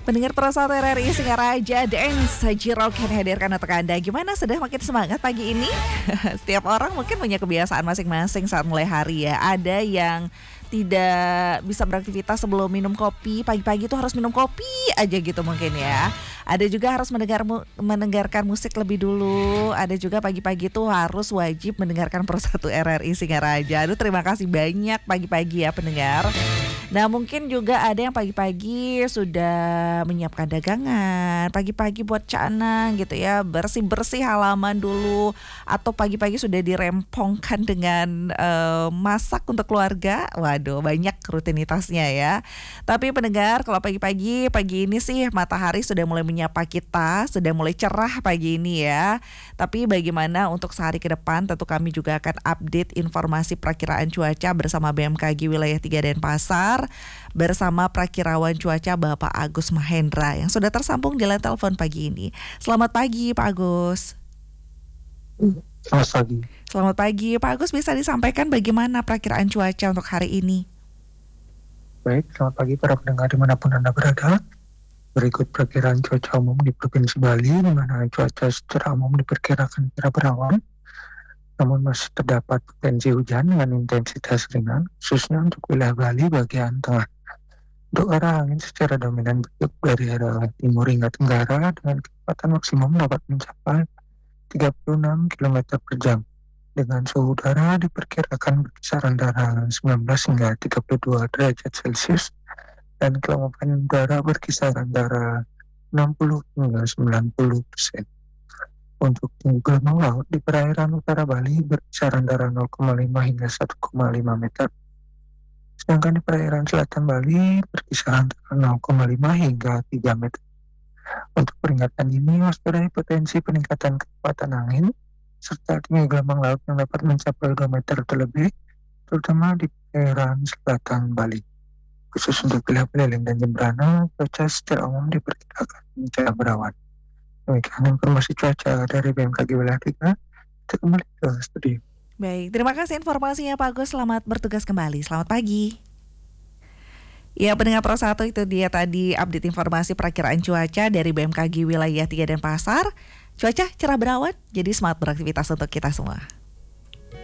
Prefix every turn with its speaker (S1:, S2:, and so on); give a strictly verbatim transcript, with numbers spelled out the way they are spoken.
S1: Pendengar Persatu R R I Singaraja Dance Jiro akan hadirkan untuk Anda. Gimana, sudah makin semangat pagi ini? Setiap orang mungkin punya kebiasaan masing-masing saat mulai hari ya. Ada yang tidak bisa beraktivitas sebelum minum kopi. Pagi-pagi tuh harus minum kopi aja gitu mungkin ya. Ada juga harus mendengar mendengarkan musik lebih dulu. Ada juga pagi-pagi tuh harus wajib mendengarkan Persatu R R I Singaraja. Aduh, terima kasih banyak pagi-pagi ya pendengar. Nah, mungkin juga ada yang pagi-pagi sudah menyiapkan dagangan, pagi-pagi buat cana gitu ya, bersih-bersih halaman dulu, atau pagi-pagi sudah dirempongkan dengan uh, masak untuk keluarga. Waduh, banyak rutinitasnya ya. Tapi pendengar, kalau pagi-pagi, pagi ini sih matahari sudah mulai menyapa kita, sudah mulai cerah pagi ini ya. Tapi bagaimana untuk sehari ke depan, tentu kami juga akan update informasi perakiraan cuaca bersama B M K G Wilayah tiga Denpasar, bersama prakirawan cuaca Bapak Agus Mahendra yang sudah tersambung di line telepon pagi ini. Selamat pagi Pak Agus.
S2: Selamat pagi.
S1: Selamat pagi Pak Agus, bisa disampaikan bagaimana perakiraan cuaca untuk hari ini?
S2: Baik, selamat pagi para pendengar dimanapun Anda berada. Berikut perakiraan cuaca umum di Provinsi Bali, di mana cuaca secara umum diperkirakan kira berawan, namun masih terdapat potensi hujan dengan intensitas ringan, khususnya untuk wilayah Bali bagian tengah. Untuk arah angin secara dominan bertiup dari arah timur hingga tenggara dengan kecepatan maksimum dapat mencapai tiga puluh enam kilometer per jam. Dengan suhu udara diperkirakan berkisar antara sembilan belas hingga tiga puluh dua derajat Celcius dan kelembapan udara berkisar antara enam puluh hingga sembilan puluh persen. Untuk tinggi gelombang laut di perairan utara Bali berkisar antara nol koma lima hingga satu koma lima meter. Sedangkan di perairan selatan Bali berkisar antara nol koma lima hingga tiga meter. Untuk peringatan ini waspadai potensi peningkatan kecepatan angin serta tinggi gelombang laut yang dapat mencapai dua meter atau lebih, terutama di perairan selatan Bali. Khusus untuk wilayah Peleleng dan Jembrana, cuaca secara umum diperkirakan mencapai berawan. Demikian informasi cuaca dari B M K G Wilayah tiga. Kita kembali ke studio.
S1: Baik, terima kasih informasinya Pak Agus. Selamat bertugas kembali. Selamat pagi. Ya, pendengar Persatu, itu dia tadi update informasi perakiraan cuaca dari B M K G Wilayah tiga Denpasar. Cuaca cerah berawan, jadi semangat beraktivitas untuk kita semua.